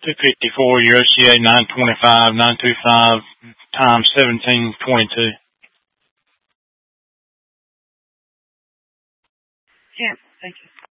254, your OCA 925, 925 times 1722. Yeah, thank you.